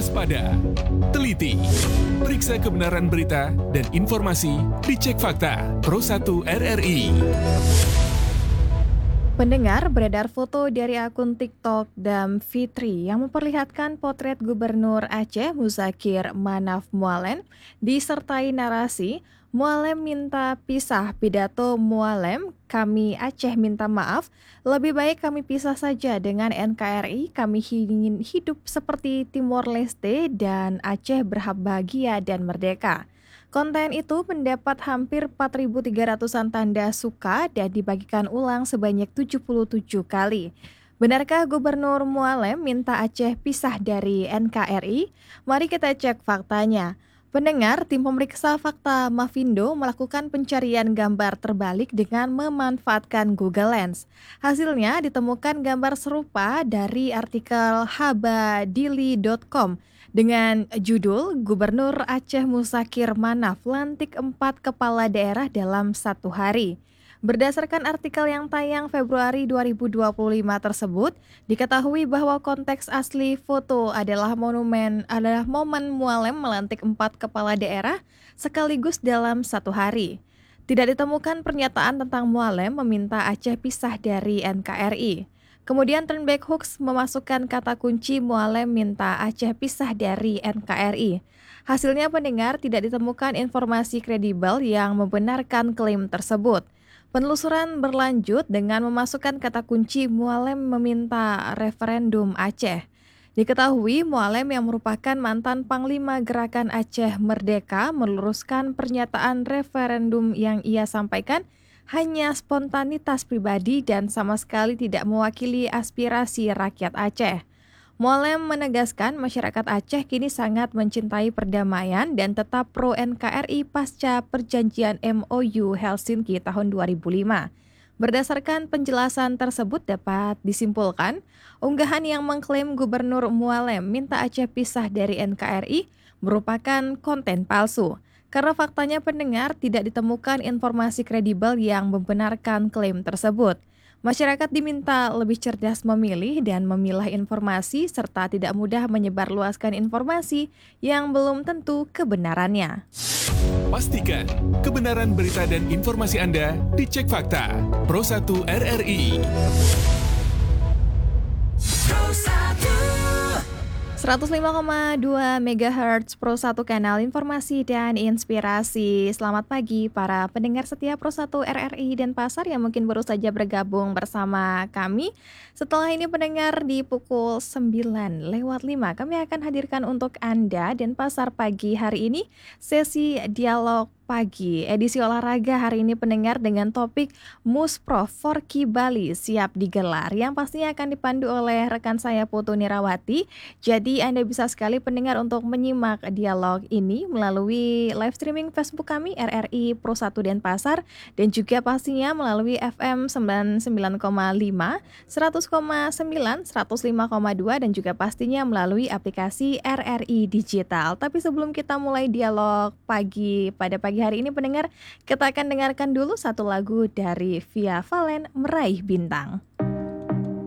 waspada, teliti, periksa kebenaran berita dan informasi, dicek fakta. Pro 1 RRI. Pendengar, beredar foto dari akun TikTok Dam Fitri yang memperlihatkan potret Gubernur Aceh Muzakir Manaf Mualem disertai narasi Mualem minta pisah, pidato Mualem, kami Aceh minta maaf, lebih baik kami pisah saja dengan NKRI, kami ingin hidup seperti Timor Leste dan Aceh berhak bahagia dan merdeka. Konten itu mendapat hampir 4.300-an tanda suka dan dibagikan ulang sebanyak 77 kali. Benarkah Gubernur Mualem minta Aceh pisah dari NKRI? Mari kita cek faktanya. Pendengar, tim pemeriksa fakta Mavindo melakukan pencarian gambar terbalik dengan memanfaatkan Google Lens. Hasilnya ditemukan gambar serupa dari artikel habadili.com dengan judul Gubernur Aceh Muzakir Manaf lantik 4 kepala daerah dalam 1 hari. Berdasarkan artikel yang tayang Februari 2025 tersebut, diketahui bahwa konteks asli foto adalah momen Mualem melantik 4 kepala daerah sekaligus dalam 1 hari. Tidak ditemukan pernyataan tentang Mualem meminta Aceh pisah dari NKRI. Kemudian Turnback Hoax memasukkan kata kunci Mualem minta Aceh pisah dari NKRI. Hasilnya pendengar tidak ditemukan informasi kredibel yang membenarkan klaim tersebut. Penelusuran berlanjut dengan memasukkan kata kunci Mualem meminta referendum Aceh. Diketahui Mualem yang merupakan mantan Panglima Gerakan Aceh Merdeka meluruskan pernyataan referendum yang ia sampaikan hanya spontanitas pribadi dan sama sekali tidak mewakili aspirasi rakyat Aceh. Mualem menegaskan masyarakat Aceh kini sangat mencintai perdamaian dan tetap pro NKRI pasca perjanjian MOU Helsinki tahun 2005. Berdasarkan penjelasan tersebut dapat disimpulkan, unggahan yang mengklaim Gubernur Mualem minta Aceh pisah dari NKRI merupakan konten palsu. Karena faktanya pendengar tidak ditemukan informasi kredibel yang membenarkan klaim tersebut. Masyarakat diminta lebih cerdas memilih dan memilah informasi serta tidak mudah menyebarluaskan informasi yang belum tentu kebenarannya. Pastikan kebenaran berita dan informasi Anda dicek fakta. Pro 1 RRI. 105,2 MHz Pro 1 kanal informasi dan inspirasi. Selamat pagi para pendengar setia Pro 1 RRI dan Pasar yang mungkin baru saja bergabung bersama kami. Setelah ini pendengar di pukul 9:05 kami akan hadirkan untuk Anda dan Pasar pagi hari ini sesi dialog pagi. Edisi olahraga hari ini pendengar dengan topik Musprof Forky Bali siap digelar yang pastinya akan dipandu oleh rekan saya Putu Nirawati. Jadi Anda bisa sekali pendengar untuk menyimak dialog ini melalui live streaming Facebook kami RRI Pro 1 Denpasar dan juga pastinya melalui FM 99,5, 100,9, 105,2 dan juga pastinya melalui aplikasi RRI Digital. Tapi sebelum kita mulai dialog pagi pada pagi hari ini pendengar, kita akan dengarkan dulu satu lagu dari Via Valen, Meraih Bintang.